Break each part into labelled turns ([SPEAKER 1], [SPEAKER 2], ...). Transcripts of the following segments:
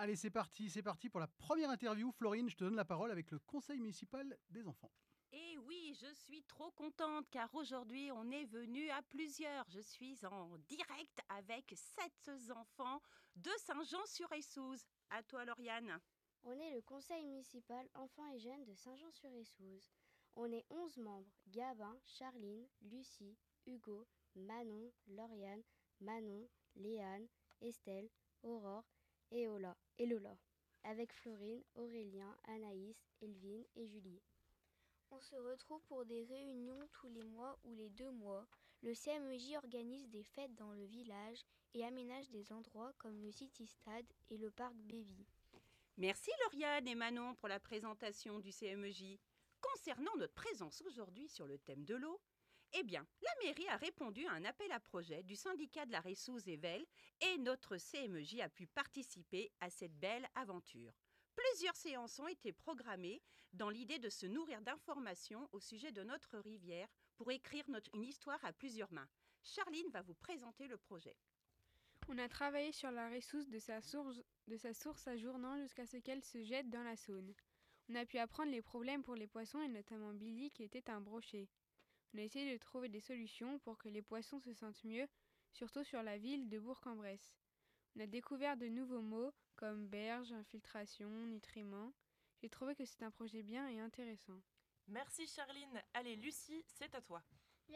[SPEAKER 1] Allez, c'est parti pour la première interview. Florine, je te donne la parole avec le conseil municipal des enfants.
[SPEAKER 2] Et oui, je suis trop contente car aujourd'hui on est venu à plusieurs. Je suis en direct avec 7 enfants de Saint-Jean-sur-Essouze. À toi Lauriane.
[SPEAKER 3] On est le conseil municipal enfants et jeunes de Saint-Jean-sur-Essouze. On est 11 membres, Gabin, Charline, Lucie, Hugo, Manon, Lauriane, Manon, Léane, Estelle, Aurore et Lola, avec Florine, Aurélien, Anaïs, Elvine et Julie. On se retrouve pour des réunions tous les mois ou les 2 mois. Le CMEJ organise des fêtes dans le village et aménage des endroits comme le City Stade et le parc Bévy.
[SPEAKER 2] Merci Lauriane et Manon pour la présentation du CMEJ. Concernant notre présence aujourd'hui sur le thème de l'eau, eh bien, la mairie a répondu à un appel à projet du syndicat de la Ressouze et Vesle et notre CMEJ a pu participer à cette belle aventure. Plusieurs séances ont été programmées dans l'idée de se nourrir d'informations au sujet de notre rivière pour écrire une histoire à plusieurs mains. Charline va vous présenter le projet.
[SPEAKER 4] On a travaillé sur la ressource de sa source ajournant jusqu'à ce qu'elle se jette dans la Saône. On a pu apprendre les problèmes pour les poissons et notamment Billy qui était un brochet. On a essayé de trouver des solutions pour que les poissons se sentent mieux, surtout sur la ville de Bourg-en-Bresse. On a découvert de nouveaux mots comme berge, infiltration, nutriments. J'ai trouvé que c'est un projet bien et intéressant.
[SPEAKER 5] Merci Charline. Allez Lucie, c'est à toi.
[SPEAKER 6] Le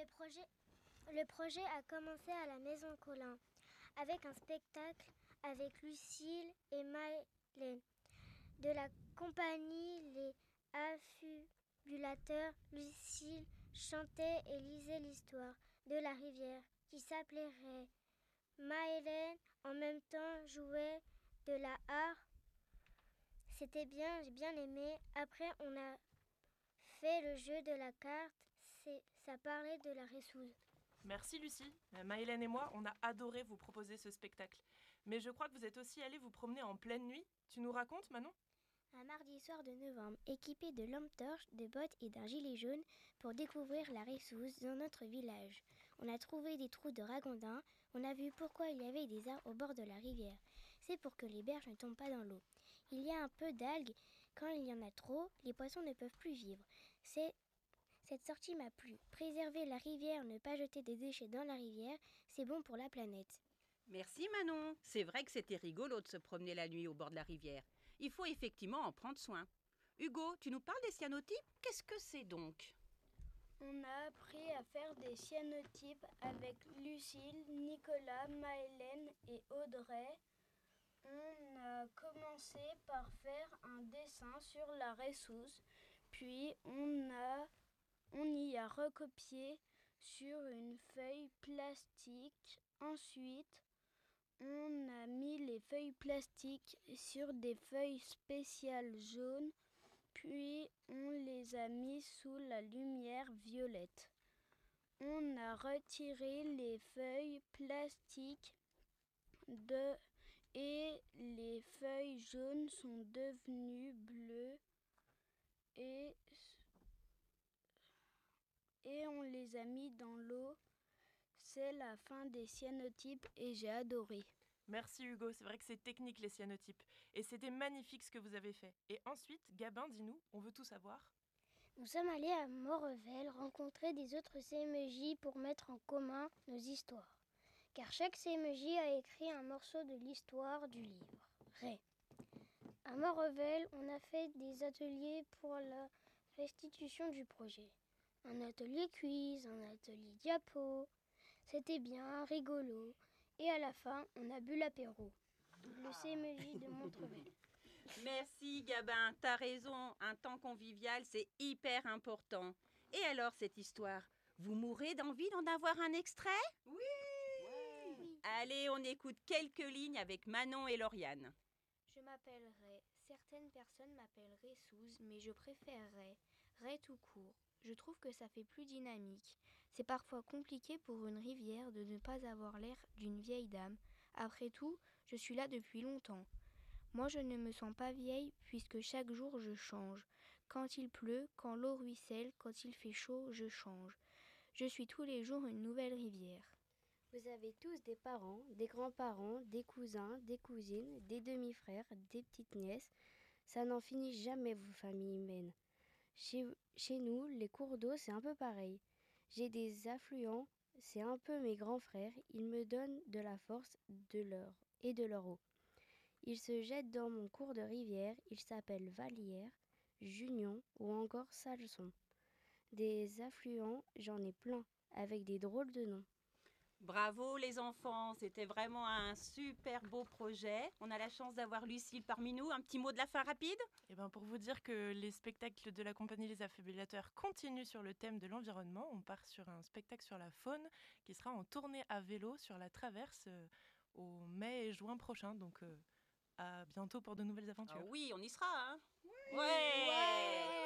[SPEAKER 6] projet a commencé à la Maison Colin avec un spectacle avec Lucille et Maëlène. De la compagnie Les Affubulateurs, Lucille chantait et lisait l'histoire de la rivière qui s'appelait Ray. Maëlène en même temps jouait de la harpe. C'était bien, j'ai bien aimé. Après on a fait le jeu de la carte, ça parlait de la Ressouze.
[SPEAKER 5] Merci Lucie. Maëlène et moi, on a adoré vous proposer ce spectacle. Mais je crois que vous êtes aussi allés vous promener en pleine nuit. Tu nous racontes Manon ?
[SPEAKER 6] Un mardi soir de novembre, équipé de lampes torches, de bottes et d'un gilet jaune pour découvrir la Ressouze dans notre village. On a trouvé des trous de ragondins, on a vu pourquoi il y avait des arbres au bord de la rivière. C'est pour que les berges ne tombent pas dans l'eau. Il y a un peu d'algues, quand il y en a trop, les poissons ne peuvent plus vivre. Cette sortie m'a plu. Préserver la rivière, ne pas jeter des déchets dans la rivière, c'est bon pour la planète.
[SPEAKER 2] Merci Manon. C'est vrai que c'était rigolo de se promener la nuit au bord de la rivière. Il faut effectivement en prendre soin. Hugo, tu nous parles des cyanotypes ? Qu'est-ce que c'est donc ?
[SPEAKER 3] On a appris à faire des cyanotypes avec Lucille, Nicolas, Maëlène et Audrey. On a commencé par faire un dessin sur la Ressouze, puis on y a recopié sur une feuille plastique. Ensuite, on a mis les feuilles plastiques sur des feuilles spéciales jaunes, puis on les a mis sous la lumière violette. On a retiré les feuilles plastiques et les feuilles jaunes sont devenues bleues et on les a mis dans l'eau. C'est la fin des cyanotypes et j'ai adoré.
[SPEAKER 5] Merci Hugo, c'est vrai que c'est technique les cyanotypes. Et c'était magnifique ce que vous avez fait. Et ensuite, Gabin, dis-nous, on veut tout savoir.
[SPEAKER 6] Nous sommes allés à Morrevel rencontrer des autres CMJ pour mettre en commun nos histoires. Car chaque CMJ a écrit un morceau de l'histoire du livre. Ray. À Morrevel, on a fait des ateliers pour la restitution du projet. Un atelier quiz, un atelier diapo. C'était bien, rigolo. Et à la fin, on a bu l'apéro. Le CMJ de Montrevel.
[SPEAKER 2] Merci Gabin, t'as raison, un temps convivial c'est hyper important. Et alors cette histoire, vous mourrez d'envie d'en avoir un extrait ? Oui, Allez, on écoute quelques lignes avec Manon et Lauriane.
[SPEAKER 3] Je m'appelle Ray. Certaines personnes m'appellent Ressouze, mais je préférerais Ray tout court. Je trouve que ça fait plus dynamique. C'est parfois compliqué pour une rivière de ne pas avoir l'air d'une vieille dame. Après tout, je suis là depuis longtemps. Moi, je ne me sens pas vieille puisque chaque jour je change. Quand il pleut, quand l'eau ruisselle, quand il fait chaud, je change. Je suis tous les jours une nouvelle rivière.
[SPEAKER 7] Vous avez tous des parents, des grands-parents, des cousins, des cousines, des demi-frères, des petites nièces. Ça n'en finit jamais, vos familles humaines. Chez nous, les cours d'eau, c'est un peu pareil. J'ai des affluents, c'est un peu mes grands frères. Ils me donnent de la force et de leur eau. Ils se jettent dans mon cours de rivière. Ils s'appellent Vallière, Junion ou encore Salson. Des affluents, j'en ai plein, avec des drôles de noms.
[SPEAKER 2] Bravo les enfants, c'était vraiment un super beau projet. On a la chance d'avoir Lucille parmi nous. Un petit mot de la fin rapide ?
[SPEAKER 5] Et ben pour vous dire que les spectacles de la compagnie Les Affabullateurs continuent sur le thème de l'environnement. On part sur un spectacle sur la faune qui sera en tournée à vélo sur la Traverse au mai et juin prochain. Donc à bientôt pour de nouvelles aventures.
[SPEAKER 2] Ah oui, on y sera, hein ?
[SPEAKER 3] Ouais.